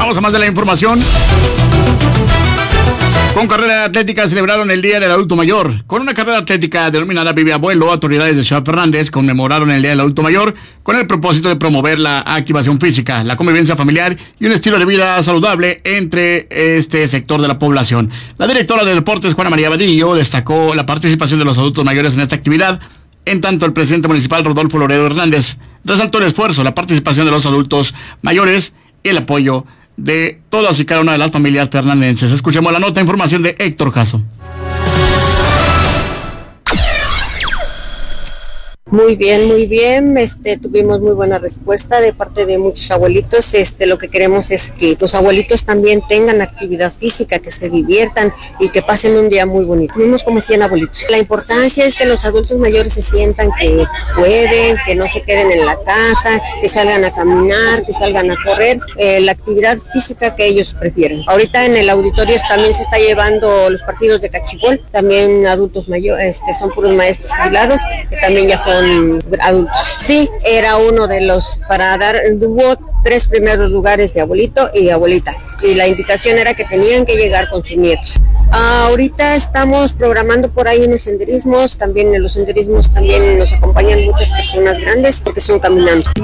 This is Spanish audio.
Vamos a más de la información. Con carrera atlética celebraron el Día del Adulto Mayor. Con una carrera atlética denominada Vive Abuelo, autoridades de Ciudad Fernández conmemoraron el Día del Adulto Mayor con el propósito de promover la activación física, la convivencia familiar y un estilo de vida saludable entre este sector de la población. La directora de Deportes, Juana María Vadillo, destacó la participación de los adultos mayores en esta actividad. En tanto, el presidente municipal, Rodolfo Loredo Hernández, resaltó el esfuerzo, la participación de los adultos mayores y el apoyo de todas y cada una de las familias fernandenses. Escuchemos la nota, información de Héctor Caso. Muy bien, muy bien. Tuvimos muy buena respuesta de parte de muchos abuelitos. Lo que queremos es que los abuelitos también tengan actividad física, que se diviertan y que pasen un día muy bonito. Tuvimos como 100 abuelitos. La importancia es que los adultos mayores se sientan que pueden, que no se queden en la casa, que salgan a caminar, que salgan a correr, la actividad física que ellos prefieren. Ahorita en el auditorio también se está llevando los partidos de cachibol, también adultos mayores, son puros maestros jubilados, que también ya son adultos. Sí, era uno de los, hubo 3 primeros lugares de abuelito y abuelita, y la indicación era que tenían que llegar con sus nietos. Ahorita estamos programando por ahí unos senderismos, también en los senderismos también nos acompañan muchas personas grandes porque son caminando.